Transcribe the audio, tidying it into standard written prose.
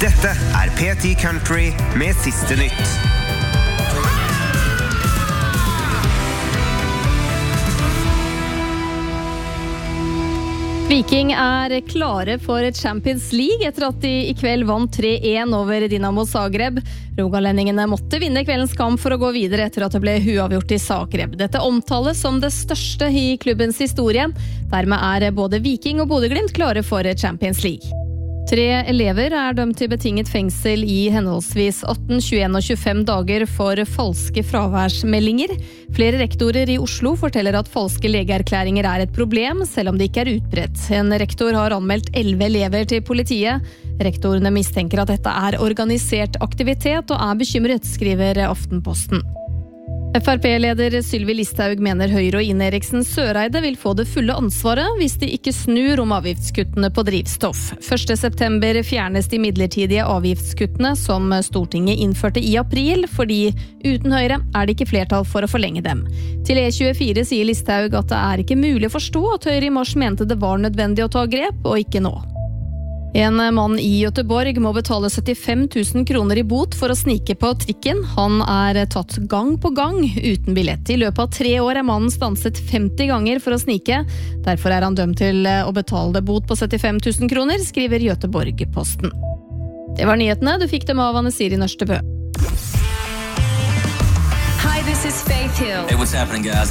Dette P10 Country med siste nytt. Viking klare for Champions League etter at de I kveld vant 3-1 over Dinamo Zagreb. Rogalendingene måtte vinne kveldens kamp for å gå videre etter at det ble uavgjort I Zagreb. Dette omtales som det største I klubbens historie. Dermed både Viking og Bodø/Glimt klare for Champions League. 3 elever dømt til betinget fengsel I henholdsvis 18, 21 og 25 dager for falske fraværsmeldinger. Flere rektorer I Oslo forteller at falske legeerklæringer et problem, selv om det ikke utbredt. En rektor har anmeldt 11 elever til politiet. Rektorene mistenker at dette organisert aktivitet og bekymret, skriver Aftenposten. FrP-leder Sylvi Listhaug mener Høyre og Ine Eriksen Søreide vil få det fulle ansvaret hvis de ikke snur om avgiftskuttene på drivstoff. 1. september fjernes de midlertidige avgiftskuttene som Stortinget innførte I april, fordi uten Høyre det ikke flertall for å forlenge dem. Til E24 sier Listhaug at det ikke mulig å forstå at Høyre I mars mente det var nødvendig å ta grep, og ikke nå. En mann I Göteborg må betale 75 000 kroner I bot for å snike på trikken. Han tatt gang på gang uten billett. I løpet av 3 år mannen stanset 50 ganger for å snike. Derfor han dømt til å betale bot på 75 000 kroner, skriver Göteborg-Posten. Det var nyhetene. Du fikk dem av Anne Siri Nørstebø. Hi, this is Faith Hill. Hey, what's happening, guys?